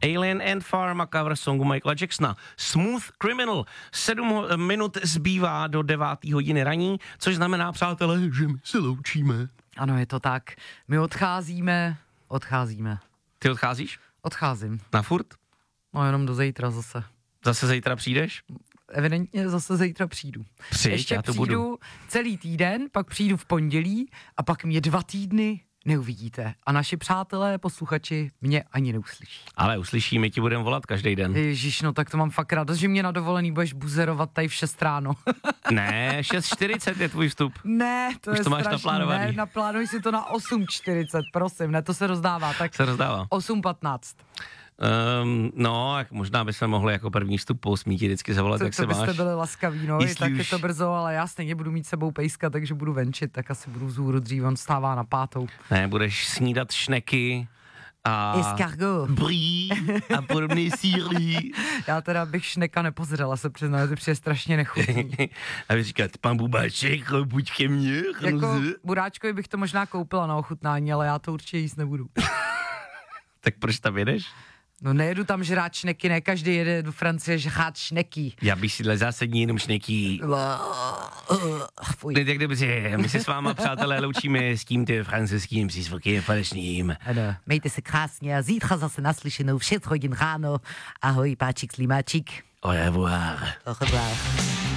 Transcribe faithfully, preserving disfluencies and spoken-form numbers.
Alien and Farm, cover songu Michaela Jacksona. Smooth Criminal. Sedm minut zbývá do deváté hodiny raní, což znamená, přátelé, že my se loučíme. Ano, je to tak. My odcházíme, odcházíme. Ty odcházíš? Odcházím. Na furt? No jenom do zítra zase. Zase zítra přijdeš? Evidentně zase zítra přijdu. Přijď, Ještě já to přijdu budu. celý týden, pak přijdu v pondělí a pak mě dva týdny neuvidíte. A naši přátelé, posluchači mě ani neuslyší. Ale uslyší, my ti budeme volat každý den. Ježíš, no tak to mám fakt radost, že mě na dovolený budeš buzerovat tady v šest ráno. Ne, šest čtyřicet je tvůj vstup. Ne, to Už je to máš strašný. naplánovaný. Ne, naplánuj si to na osm čtyřicet, prosím, ne, to se rozdává. Tak Se rozdává. osm patnáct. Um, no, jak možná bychom mohli jako první vstup po osmí ti vždycky zavolat, To, jak to se byste máš. byli laskaví, no, Jestli tak je už- to brzo, ale já stejně budu mít sebou pejska, takže budu venčit, tak asi budu vzhůru dřív, on stává na pátou. Ne, budeš snídat šneky a Escargot. brý a podobný síry. Já teda bych šneka nepozřela, se přiznám, to přijde strašně nechutný. A vy říkáte, pan Bubáček, buď ke mně. Jako buráčkovi bych to možná koupila na ochutnání, ale já to určitě jíst nebudu. Tak proč tam jedeš? No nejedu tam žrát šneky, ne každý jede do Francie žrát šneky. Já bych si dle zásadní jenom šneky. Fuj. Ne, tak dobře, my se s váma, přátelé, loučíme s tím tím francouzským přízvukem falešným. Ano, mějte se krásně a zítra zase naslyšenou v šest hodin ráno. Ahoj, páčik, slimáčik. Au revoir. Au revoir.